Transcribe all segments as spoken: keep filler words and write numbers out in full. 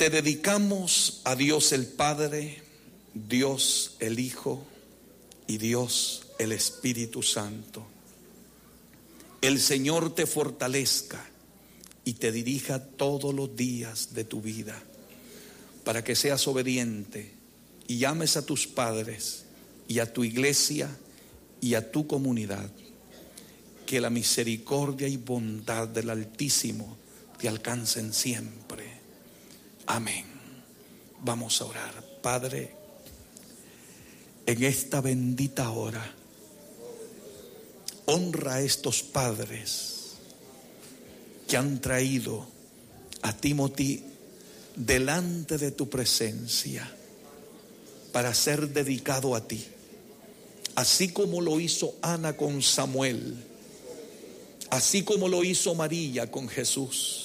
Te dedicamos a Dios el Padre, Dios el Hijo y Dios el Espíritu Santo. El Señor te fortalezca y te dirija todos los días de tu vida, para que seas obediente y llames a tus padres y a tu iglesia y a tu comunidad. Que la misericordia y bondad del Altísimo te alcancen siempre. Amén. Vamos a orar. Padre, en esta bendita hora, honra a estos padres que han traído a Timothy delante de tu presencia para ser dedicado a ti, así como lo hizo Ana con Samuel, así como lo hizo María con Jesús.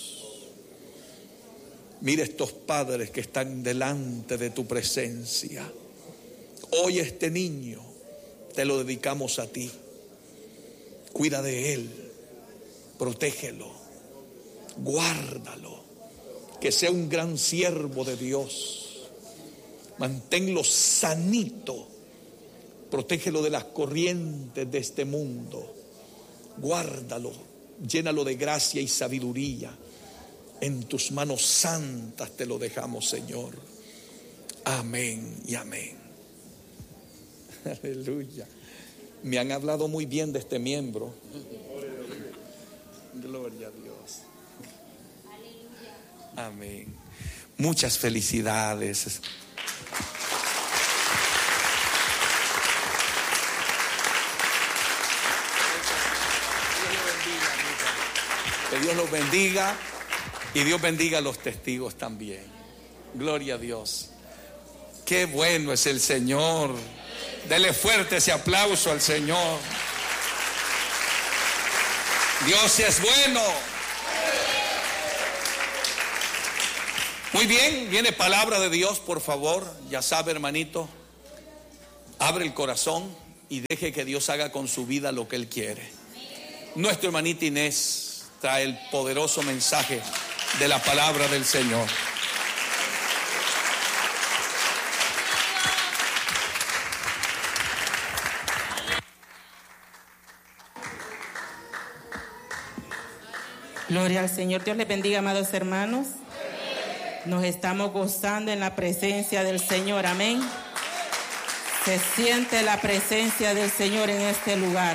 Mira estos padres que están delante de tu presencia. Hoy este niño te lo dedicamos a ti. Cuida de él, protégelo, guárdalo, que sea un gran siervo de Dios. Manténlo sanito, protégelo de las corrientes de este mundo. Guárdalo, llénalo de gracia y sabiduría. En tus manos santas te lo dejamos, Señor. Amén y amén. Aleluya. Me han hablado muy bien de este miembro. Gloria a Dios. Amén. Muchas felicidades. Que Dios los bendiga y Dios bendiga a los testigos también. Gloria a Dios. Qué bueno es el Señor. Dele fuerte ese aplauso al Señor. Dios es bueno. Muy bien, viene palabra de Dios, por favor. Ya sabe, hermanito, abre el corazón y deje que Dios haga con su vida lo que Él quiere. Nuestra hermanita Inés trae el poderoso mensaje de la palabra del Señor. Gloria al Señor. Dios les bendiga, amados hermanos. Nos estamos gozando en la presencia del Señor. Amén. Se siente la presencia del Señor en este lugar.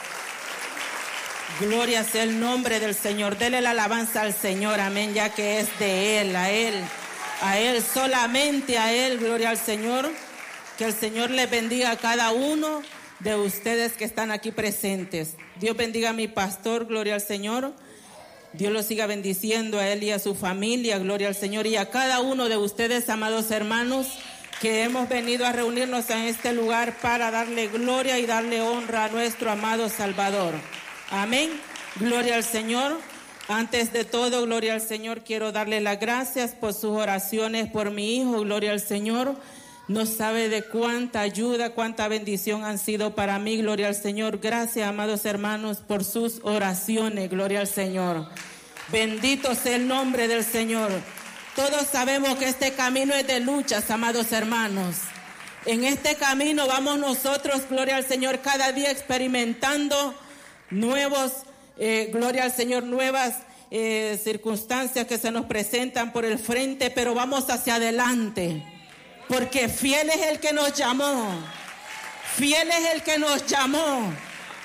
Gloria sea el nombre del Señor. Dele la alabanza al Señor. Amén. Ya que es de Él, a Él, a Él, solamente a Él. Gloria al Señor. Que el Señor les bendiga a cada uno de ustedes que están aquí presentes. Dios bendiga a mi pastor. Gloria al Señor. Dios lo siga bendiciendo a él y a su familia, gloria al Señor, y a cada uno de ustedes, amados hermanos, que hemos venido a reunirnos en este lugar para darle gloria y darle honra a nuestro amado Salvador. Amén. Gloria al Señor. Antes de todo, gloria al Señor, quiero darle las gracias por sus oraciones por mi hijo, gloria al Señor. No sabe de cuánta ayuda, cuánta bendición han sido para mí, gloria al Señor. Gracias, amados hermanos, por sus oraciones, gloria al Señor. Bendito sea el nombre del Señor. Todos sabemos que este camino es de luchas, amados hermanos. En este camino vamos nosotros, gloria al Señor, cada día experimentando nuevos, eh, gloria al Señor, nuevas eh, circunstancias que se nos presentan por el frente, pero vamos hacia adelante. Porque fiel es el que nos llamó. Fiel es el que nos llamó.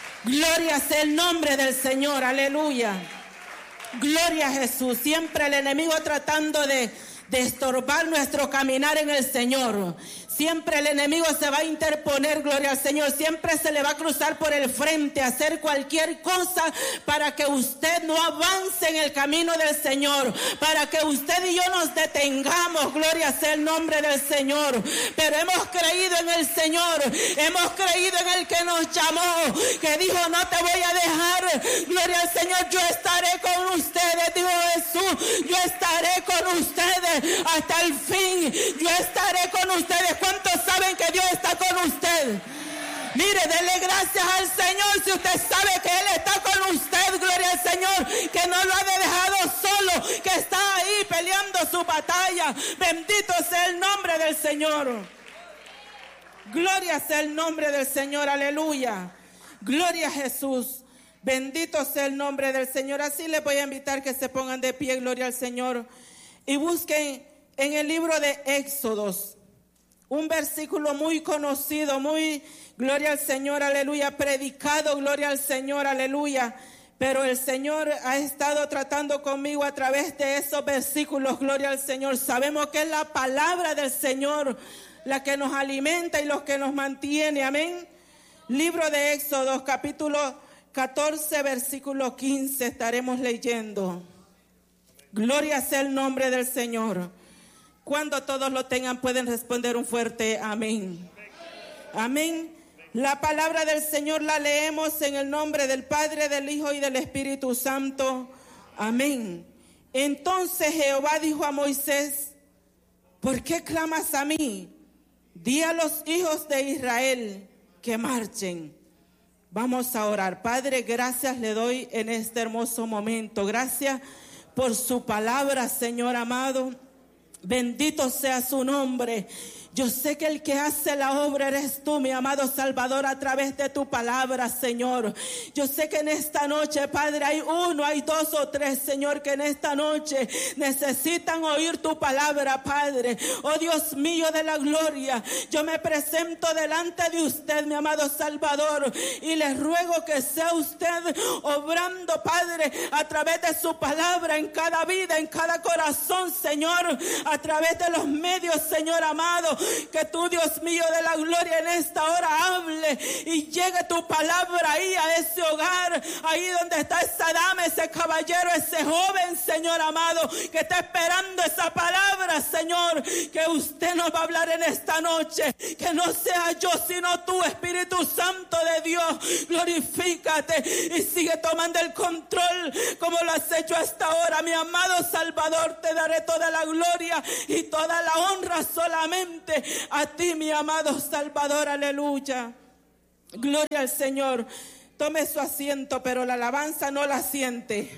Gloria sea el nombre del Señor. Aleluya. Gloria a Jesús. Siempre el enemigo tratando de, de estorbar nuestro caminar en el Señor. Siempre el enemigo se va a interponer, gloria al Señor. Siempre se le va a cruzar por el frente, hacer cualquier cosa para que usted no avance en el camino del Señor. Para que usted y yo nos detengamos, gloria sea el nombre del Señor. Pero hemos creído en el Señor. Hemos creído en el que nos llamó. Que dijo, no te voy a dejar, gloria al Señor. Yo estaré con ustedes, dijo Jesús. Yo estaré con ustedes hasta el fin. Yo estaré con ustedes. ¿Cuántos saben que Dios está con usted? Mire, denle gracias al Señor si usted sabe que Él está con usted, gloria al Señor, que no lo ha dejado solo, que está ahí peleando su batalla. Bendito sea el nombre del Señor. Gloria sea el nombre del Señor, aleluya. Gloria a Jesús. Bendito sea el nombre del Señor. Así les voy a invitar que se pongan de pie, gloria al Señor. Y busquen en el libro de Éxodos, un versículo muy conocido, muy, gloria al Señor, aleluya, predicado, gloria al Señor, aleluya. Pero el Señor ha estado tratando conmigo a través de esos versículos, gloria al Señor. Sabemos que es la palabra del Señor la que nos alimenta y los que nos mantiene, amén. Libro de Éxodos, capítulo catorce, versículo quince, estaremos leyendo. Gloria sea el nombre del Señor. Cuando todos lo tengan, pueden responder un fuerte amén. Amén. La palabra del Señor la leemos en el nombre del Padre, del Hijo y del Espíritu Santo. Amén. Entonces Jehová dijo a Moisés: ¿por qué clamas a mí? Di a los hijos de Israel que marchen. Vamos a orar. Padre, gracias le doy en este hermoso momento. Gracias por su palabra, Señor amado. Bendito sea su nombre. Yo sé que el que hace la obra eres tú, mi amado Salvador, a través de tu palabra, Señor. Yo sé que en esta noche, Padre, hay uno, hay dos o tres, Señor, que en esta noche necesitan oír tu palabra, Padre. Oh Dios mío de la gloria, yo me presento delante de usted, mi amado Salvador, y les ruego que sea usted obrando, Padre, a través de su palabra en cada vida, en cada corazón, Señor, a través de los medios, Señor amado. Que tú, Dios mío de la gloria, en esta hora hable y llegue tu palabra ahí a ese hogar, ahí donde está esa dama, ese caballero, ese joven, Señor amado, que está esperando esa palabra, Señor, que usted nos va a hablar en esta noche. Que no sea yo, sino tú, Espíritu Santo de Dios. Glorifícate y sigue tomando el control como lo has hecho hasta ahora, mi amado Salvador. Te daré toda la gloria y toda la honra solamente a ti, mi amado Salvador, aleluya. Gloria al Señor. Tome su asiento, pero la alabanza no la siente.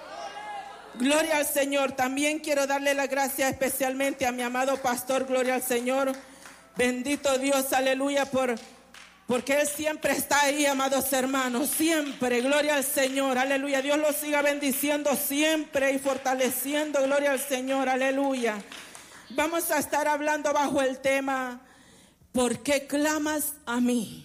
Gloria al Señor. También quiero darle la gracia especialmente a mi amado pastor, gloria al Señor. Bendito Dios, aleluya, por, porque Él siempre está ahí, amados hermanos, siempre, gloria al Señor, aleluya. Dios los siga bendiciendo siempre y fortaleciendo, gloria al Señor, aleluya. Vamos a estar hablando bajo el tema: ¿por qué clamas a mí?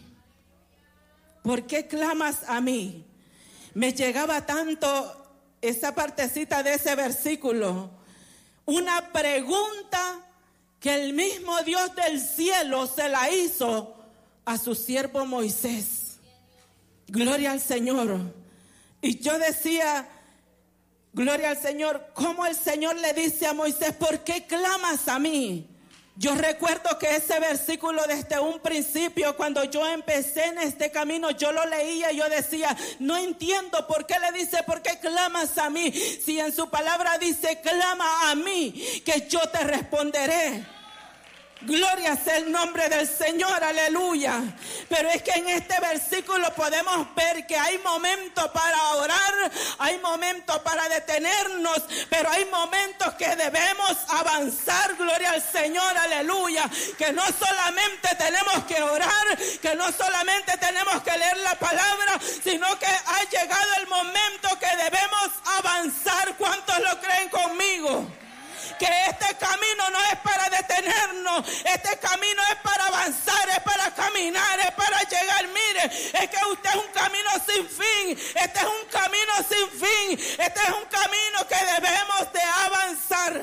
¿Por qué clamas a mí? Me llegaba tanto esa partecita de ese versículo, una pregunta que el mismo Dios del cielo se la hizo a su siervo Moisés. Gloria al Señor. Y yo decía, gloria al Señor, como el Señor le dice a Moisés: ¿por qué clamas a mí? Yo recuerdo que ese versículo desde un principio, cuando yo empecé en este camino, yo lo leía y yo decía, no entiendo por qué le dice, ¿por qué clamas a mí? Si en su palabra dice, clama a mí, que yo te responderé. Gloria sea el nombre del Señor, aleluya. Pero es que en este versículo podemos ver que hay momentos para orar, hay momentos para detenernos, pero hay momentos que debemos avanzar, gloria al Señor, aleluya. Que no solamente tenemos que orar, que no solamente tenemos que leer la palabra, sino que ha llegado el momento que debemos avanzar. ¿Cuántos lo creen conmigo? Que este camino no es para detenernos, este camino es para avanzar, es para caminar, es para llegar. Mire, es que usted es un camino sin fin, este es un camino sin fin, este es un camino que debemos de avanzar.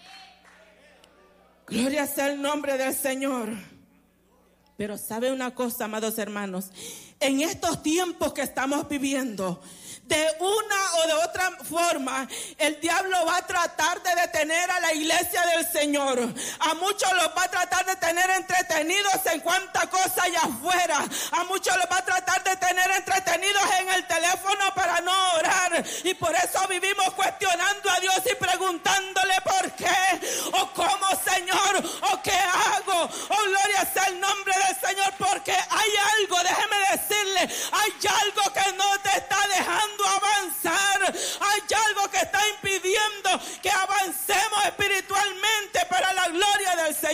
Gloria sea el nombre del Señor. Pero sabe una cosa, amados hermanos, en estos tiempos que estamos viviendo, de una o de otra forma, el diablo va a tratar de detener a la iglesia del Señor. A muchos los va a tratar de tener entretenidos en cuanta cosa hay afuera. A muchos los va a tratar de tener entretenidos en el teléfono para no orar. Y por eso vivimos cuestionando a Dios y preguntándole por qué, o cómo, Señor, o qué hago. Oh, gloria sea el nombre del Señor, porque hay algo, déjeme decirle, hay algo que no te está dejando avanzar. Hay algo que está impidiendo que avancemos espiritualmente.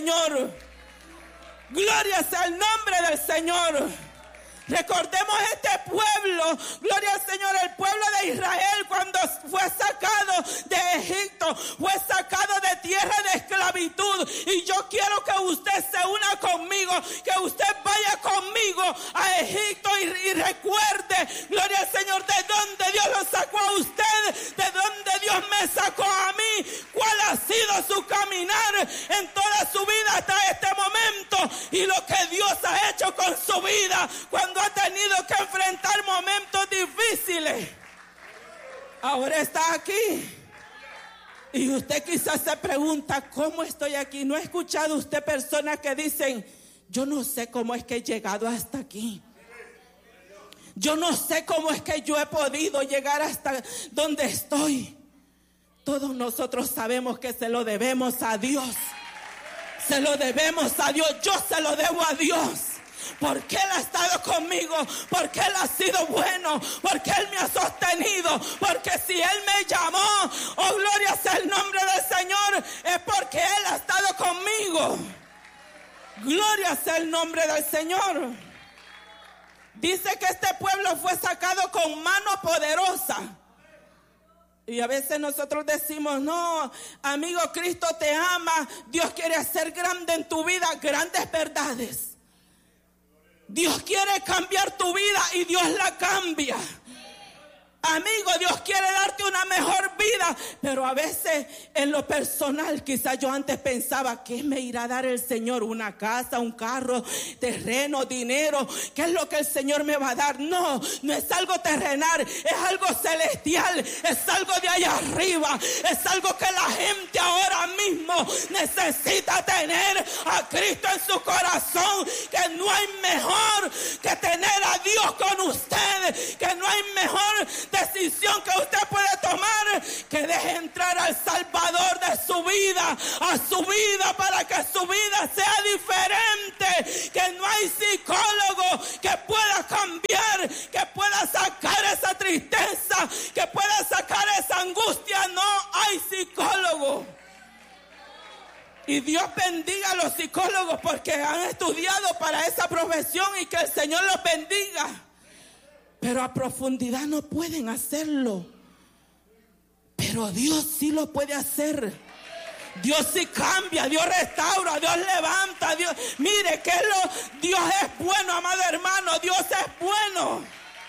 Señor. Gloria sea el nombre del Señor. Recordemos este pueblo, gloria al Señor, el pueblo de Israel cuando fue sacado de Egipto, fue sacado de tierra de esclavitud. Y yo quiero que usted se una conmigo, que usted vaya conmigo a Egipto y, y recuerde, gloria al Señor, de dónde Dios lo sacó a usted, de dónde Dios me sacó a mí, cuál ha sido su caminar en toda su vida hasta este momento y lo que Dios ha hecho con su vida cuando ha tenido que enfrentar momentos difíciles. Ahora está aquí. Y usted quizás se pregunta, ¿cómo estoy aquí? ¿No ha escuchado usted personas que dicen, yo no sé cómo es que he llegado hasta aquí? Yo no sé cómo es que yo he podido llegar hasta donde estoy. Todos nosotros sabemos que se lo debemos a Dios. Se lo debemos a Dios. Yo se lo debo a Dios. Porque Él ha estado conmigo, porque Él ha sido bueno, porque Él me ha sostenido, porque si Él me llamó, oh gloria sea el nombre del Señor, es porque Él ha estado conmigo. Gloria sea el nombre del Señor. Dice que este pueblo fue sacado con mano poderosa. Y a veces nosotros decimos, no, amigo, Cristo te ama, Dios quiere hacer grande en tu vida, grandes verdades. Dios quiere cambiar tu vida y Dios la cambia. Amigo, Dios quiere darte una mejor vida, pero a veces en lo personal, quizás yo antes pensaba, ¿qué me irá a dar el Señor? ¿Una casa, un carro, terreno, dinero? ¿Qué es lo que el Señor me va a dar? No, no es algo terrenal, es algo celestial, es algo de allá arriba, es algo que la gente ahora mismo necesita tener a Cristo en su corazón, que no hay mejor que tener a Dios con usted, que no hay mejor decisión que usted puede tomar que deje entrar al Salvador de su vida, a su vida, para que su vida sea diferente, que no hay psicólogo que pueda cambiar, que pueda sacar esa tristeza, que pueda sacar esa angustia. No hay psicólogo. Y Dios bendiga a los psicólogos porque han estudiado para esa profesión y que el Señor los bendiga. Pero a profundidad no pueden hacerlo. Pero Dios sí lo puede hacer. Dios sí cambia, Dios restaura, Dios levanta, Dios. Mire que lo, Dios es bueno, amado hermano, Dios es bueno.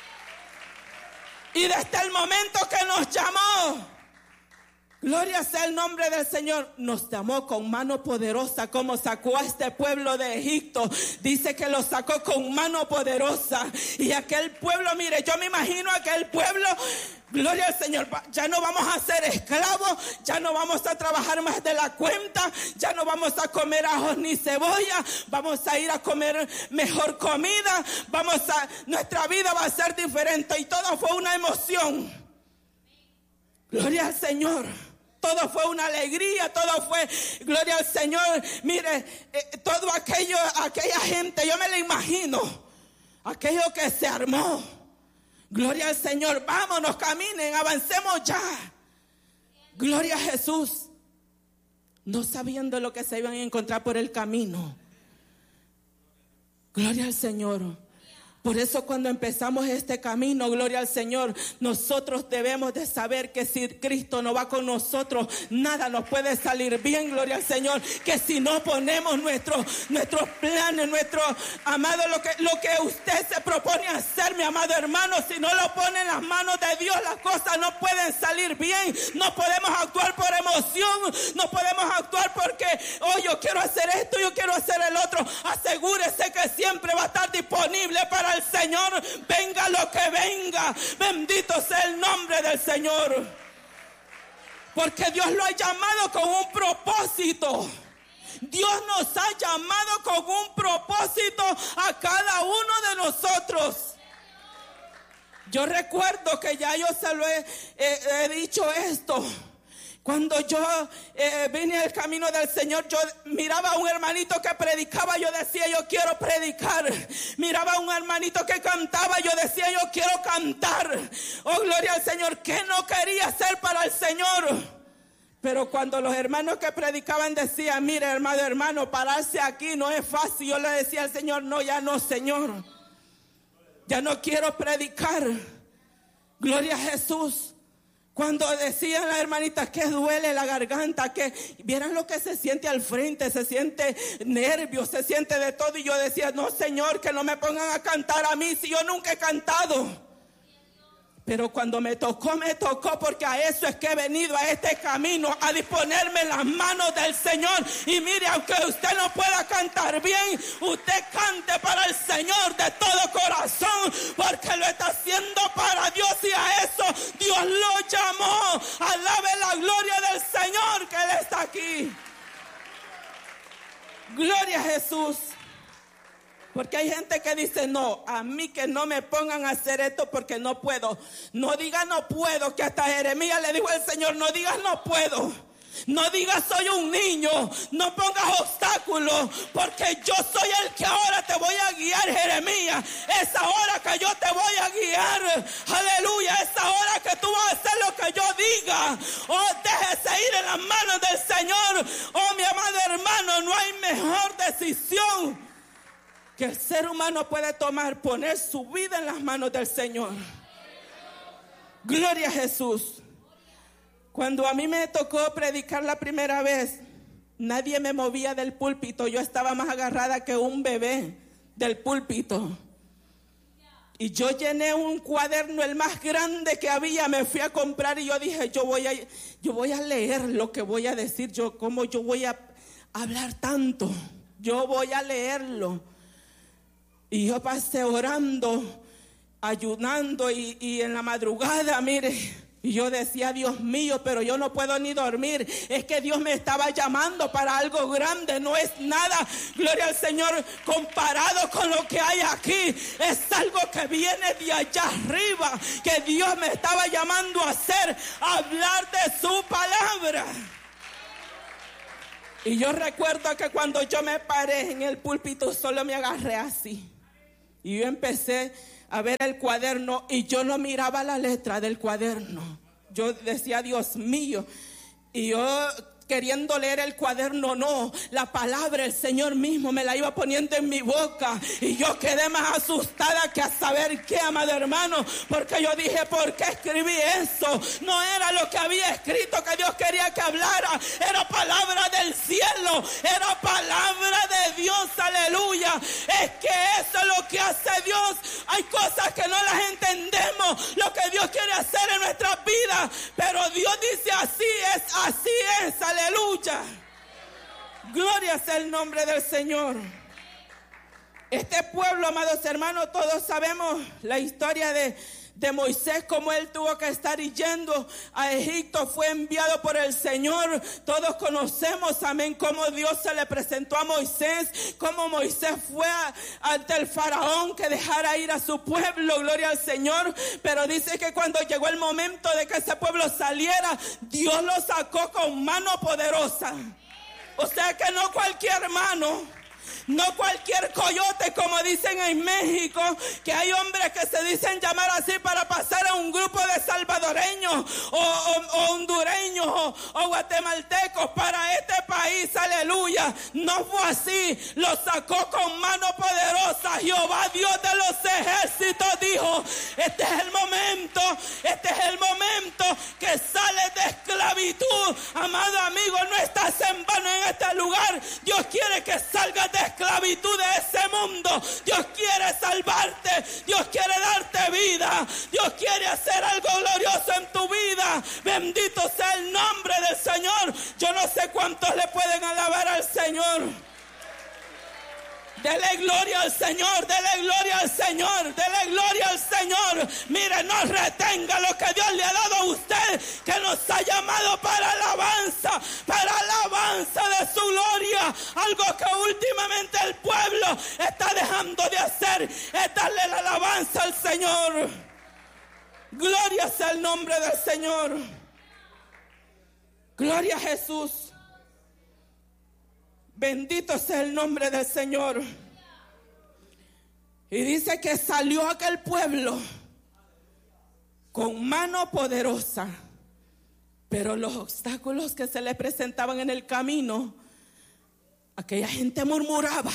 Y desde el momento que nos llamó, gloria sea el nombre del Señor, nos llamó con mano poderosa, como sacó a este pueblo de Egipto. Dice que lo sacó con mano poderosa. Y aquel pueblo, mire, yo me imagino aquel pueblo, gloria al Señor, ya no vamos a ser esclavos, ya no vamos a trabajar más de la cuenta, ya no vamos a comer ajos ni cebolla, vamos a ir a comer mejor comida, vamos a, nuestra vida va a ser diferente. Y todo fue una emoción. Gloria al Señor. Todo fue una alegría, todo fue gloria al Señor. Mire, eh, todo aquello, aquella gente, yo me lo imagino, aquello que se armó. Gloria al Señor, vámonos, caminen, avancemos ya. Gloria a Jesús. No sabiendo lo que se iban a encontrar por el camino. Gloria al Señor. Por eso cuando empezamos este camino, gloria al Señor, nosotros debemos de saber que si Cristo no va con nosotros, nada nos puede salir bien, gloria al Señor. Que si no ponemos nuestros nuestros planes, nuestro amado, lo que, lo que usted se propone hacer, mi amado hermano, si no lo pone en las manos de Dios, las cosas no pueden salir bien. No podemos actuar por emoción, no podemos actuar porque, oh, yo quiero hacer esto, yo quiero hacer el otro. Asegúrese que siempre va a estar disponible para el Señor, venga lo que venga. Bendito sea el nombre del Señor, porque Dios lo ha llamado con un propósito. Dios nos ha llamado con un propósito a cada uno de nosotros. Yo recuerdo que ya yo se lo he, eh, he dicho esto. Cuando yo eh, vine al camino del Señor, yo miraba a un hermanito que predicaba, yo decía, yo quiero predicar. Miraba a un hermanito que cantaba, yo decía, yo quiero cantar. Oh, gloria al Señor, ¿qué no quería hacer para el Señor? Pero cuando los hermanos que predicaban decían, mire hermano, hermano, pararse aquí no es fácil, yo le decía al Señor, no, ya no, Señor, ya no quiero predicar. Gloria a Jesús. Cuando decían las hermanitas que duele la garganta, que vieran lo que se siente al frente, se siente nervio, se siente de todo. Y yo decía, no, Señor, que no me pongan a cantar a mí si yo nunca he cantado. Pero cuando me tocó, me tocó, porque a eso es que he venido a este camino, a disponerme en las manos del Señor. Y mire, aunque usted no pueda cantar bien, usted cante para el Señor de todo corazón, porque lo está haciendo para Dios, y a eso Dios lo llamó. Alabe la gloria del Señor, que Él está aquí. Gloria a Jesús. Porque hay gente que dice, no, a mí que no me pongan a hacer esto porque no puedo. No diga no puedo, que hasta Jeremías le dijo al Señor, no digas no puedo. No digas soy un niño, no pongas obstáculos, porque yo soy el que ahora te voy a guiar, Jeremías. Es ahora que yo te voy a guiar, aleluya. Es ahora que tú vas a hacer lo que yo diga. Oh, déjese ir en las manos del Señor. Oh, mi amado hermano, no hay mejor decisión que el ser humano puede tomar, poner su vida en las manos del Señor. Gloria a Jesús. Cuando a mí me tocó predicar la primera vez, nadie me movía del púlpito. Yo estaba más agarrada que un bebé del púlpito. Y yo llené un cuaderno, el más grande que había, me fui a comprar, y yo dije, yo voy a, yo voy a leer lo que voy a decir. Yo, ¿cómo yo voy a hablar tanto? Yo voy a leerlo. Y yo pasé orando, ayunando, y, y en la madrugada, mire, y yo decía, Dios mío, pero yo no puedo ni dormir. Es que Dios me estaba llamando para algo grande. No es nada, gloria al Señor, comparado con lo que hay aquí. Es algo que viene de allá arriba, que Dios me estaba llamando a hacer, a hablar de su palabra. Y yo recuerdo que cuando yo me paré en el púlpito, solo me agarré así. Y yo empecé a ver el cuaderno, y yo no miraba la letra del cuaderno. Yo decía, Dios mío. Y yo queriendo leer el cuaderno, no, la palabra, el Señor mismo me la iba poniendo en mi boca. Y yo quedé más asustada que a saber qué, amado hermano, porque yo dije, ¿por qué escribí eso? No era lo que había escrito que Dios quería que hablara, era palabra del cielo, era palabra de Dios, aleluya. Es que eso es lo que hace Dios. Hay cosas que no las entendemos, lo que Dios quiere hacer en nuestras vidas, pero Dios dice, así es, así es, aleluya. Aleluya. Gloria sea el nombre del Señor. Este pueblo, amados hermanos, todos sabemos la historia de, de Moisés, como él tuvo que estar yendo a Egipto, fue enviado por el Señor. Todos conocemos, amén, cómo Dios se le presentó a Moisés, cómo Moisés fue a, ante el faraón que dejara ir a su pueblo, gloria al Señor. Pero dice que cuando llegó el momento de que ese pueblo saliera, Dios lo sacó con mano poderosa. O sea que no cualquier mano, no cualquier coyote, como dicen en México, que hay hombres que se dicen llamar así para pasar a un grupo de salvadoreños o, o, o hondureños o, o guatemaltecos para este país, aleluya. No fue así, lo sacó con mano poderosa. Jehová Dios de los ejércitos dijo, este es el momento, este es el momento que sales de esclavitud. Amado amigo, no estás en vano en este lugar. Dios quiere que salgas de esclavitud de ese mundo. Dios quiere salvarte, Dios quiere darte vida, Dios quiere hacer algo glorioso en tu vida. Bendito sea el nombre del Señor. Yo no sé cuántos le pueden alabar al Señor. Dele gloria al Señor, dele gloria al Señor, dele gloria al Señor. Mire, no retenga lo que Dios le ha dado a usted, que nos ha llamado para alabanza, para alabanza de su gloria. Algo que últimamente el pueblo está dejando de hacer es darle la alabanza al Señor. Gloria sea el nombre del Señor. Gloria a Jesús. Bendito sea el nombre del Señor. Y dice que salió aquel pueblo con mano poderosa. Pero los obstáculos que se le presentaban en el camino, aquella gente murmuraba.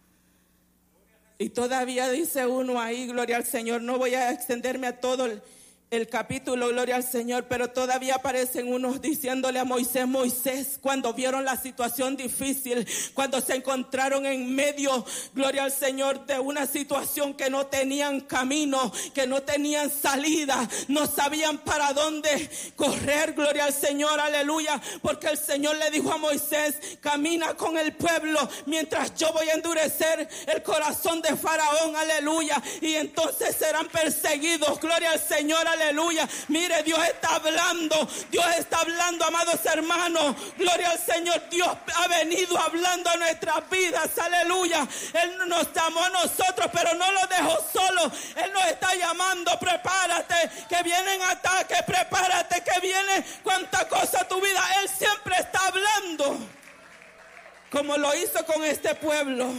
Y todavía dice uno ahí, gloria al Señor, no voy a extenderme a todo el, el capítulo, gloria al Señor, pero todavía aparecen unos diciéndole a Moisés, Moisés, cuando vieron la situación difícil, cuando se encontraron en medio, gloria al Señor, de una situación que no tenían camino, que no tenían salida, no sabían para dónde correr, gloria al Señor, aleluya, porque el Señor le dijo a Moisés, camina con el pueblo mientras yo voy a endurecer el corazón de Faraón, aleluya, y entonces serán perseguidos, gloria al Señor, aleluya. Aleluya, mire, Dios está hablando, Dios está hablando, amados hermanos, gloria al Señor. Dios ha venido hablando a nuestras vidas, aleluya. Él nos llamó a nosotros, pero no lo dejó solo. Él nos está llamando, prepárate, que vienen ataques, prepárate, que viene cuánta cosa a tu vida. Él siempre está hablando, como lo hizo con este pueblo.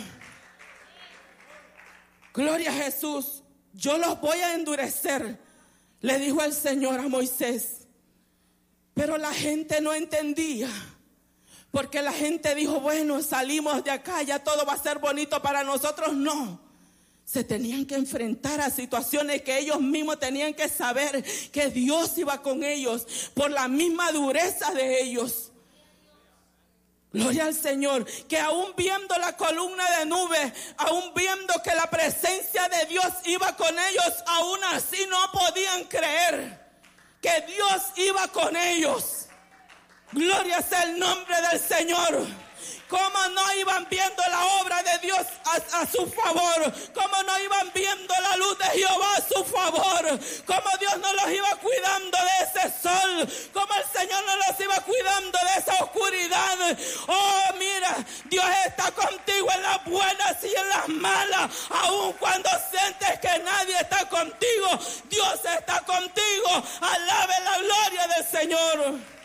Gloria a Jesús, yo los voy a endurecer, le dijo el Señor a Moisés. Pero la gente no entendía, porque la gente dijo, bueno, salimos de acá, ya todo va a ser bonito para nosotros. No, se tenían que enfrentar a situaciones que ellos mismos tenían que saber que Dios iba con ellos por la misma dureza de ellos. Gloria al Señor, que aún viendo la columna de nube, aún viendo que la presencia de Dios iba con ellos, aún así no podían creer que Dios iba con ellos. Gloria sea el nombre del Señor. ¿Cómo no iban viendo la obra de Dios a, a su favor? ¿Cómo no iban viendo la luz de Jehová a su favor? ¿Cómo Dios no los iba cuidando de ese sol? ¿Cómo el Señor no los iba cuidando de esa oscuridad? Oh, mira, Dios está contigo en las buenas y en las malas. Aun cuando sientes que nadie está contigo, Dios está contigo. Alabe la gloria del Señor.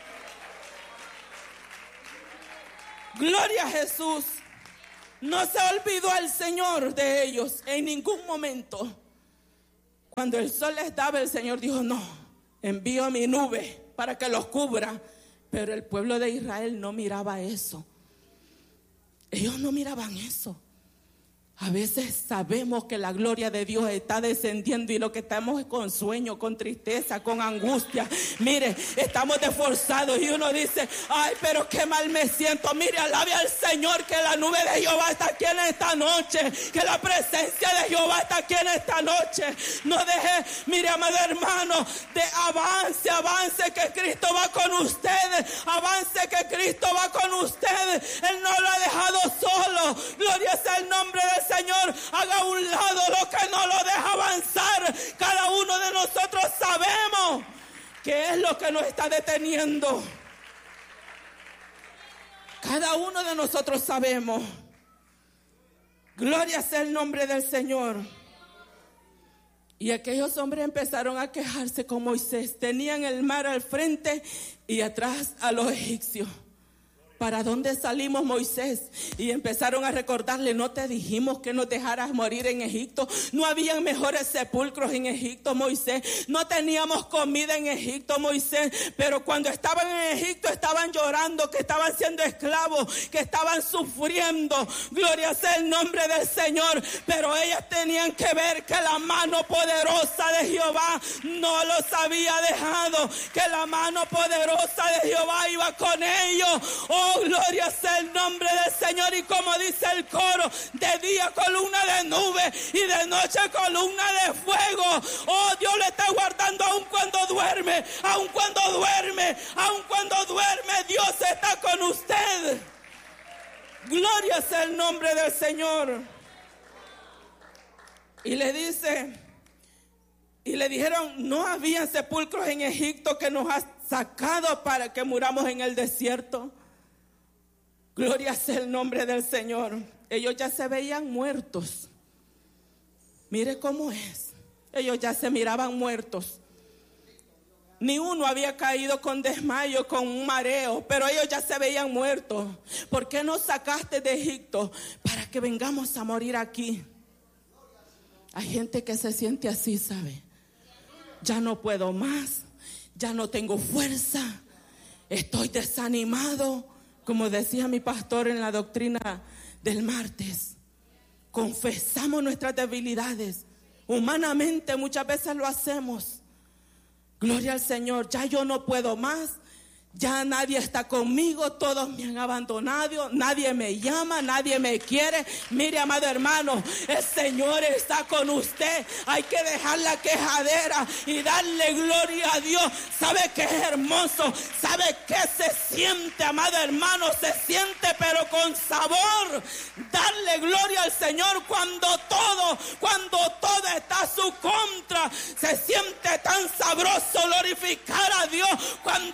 Gloria a Jesús. No se olvidó el Señor de ellos en ningún momento. Cuando el sol les daba, el Señor dijo, no, envío mi nube para que los cubra. Pero el pueblo de Israel no miraba eso. Ellos no miraban eso. A veces sabemos que la gloria de Dios está descendiendo y lo que estamos es con sueño, con tristeza, con angustia. Mire, estamos desforzados y uno dice, ay, pero qué mal me siento. Mire, alabe al Señor que la nube de Jehová está aquí en esta noche, que la presencia de Jehová está aquí en esta noche. No deje, mire, amado hermano, de avance, avance que Cristo va con usted, avance que Cristo va con usted. Él no lo ha dejado solo. Gloria sea el nombre del Señor. Haga a un lado lo que no lo deja avanzar. Cada uno de nosotros sabemos qué es lo que nos está deteniendo. Cada uno de nosotros sabemos. Gloria sea el nombre del Señor. Y aquellos hombres empezaron a quejarse con Moisés. Tenían el mar al frente y atrás a los egipcios. ¿Para dónde salimos, Moisés? Y empezaron a recordarle, ¿no te dijimos que nos dejaras morir en Egipto? ¿No habían mejores sepulcros en Egipto, Moisés? ¿No teníamos comida en Egipto, Moisés? Pero cuando estaban en Egipto estaban llorando, que estaban siendo esclavos, que estaban sufriendo. Gloria sea el nombre del Señor. Pero ellas tenían que ver que la mano poderosa de Jehová no los había dejado, que la mano poderosa de Jehová iba con ellos. Oh, Oh, gloria sea el nombre del Señor. Y como dice el coro, de día columna de nube y de noche columna de fuego. Oh, Dios le está guardando aun cuando duerme, aun cuando duerme, aun cuando duerme, Dios está con usted. Gloria sea el nombre del Señor. Y le dice, y le dijeron, no había sepulcros en Egipto que nos has sacado para que muramos en el desierto. Gloria sea el nombre del Señor. Ellos ya se veían muertos. Mire cómo es. Ellos ya se miraban muertos. Ni uno había caído con desmayo, con un mareo, pero ellos ya se veían muertos. ¿Por qué nos sacaste de Egipto? Para que vengamos a morir aquí. Hay gente que se siente así, ¿sabe? Ya no puedo más, ya no tengo fuerza. estoy desanimado, como decía mi pastor en la doctrina del martes. Confesamos nuestras debilidades. Humanamente muchas veces lo hacemos. Gloria al Señor, ya yo no puedo más. Ya nadie está conmigo, todos me han abandonado, nadie me llama, nadie me quiere. Mire, amado hermano, el Señor está con usted. Hay que dejar la quejadera y darle gloria a Dios. ¿Sabe qué es hermoso? ¿Sabe qué se siente, amado hermano? Se siente pero con sabor. Darle gloria al Señor cuando todo, cuando todo está a su contra. Se siente tan sabroso glorificar a Dios cuando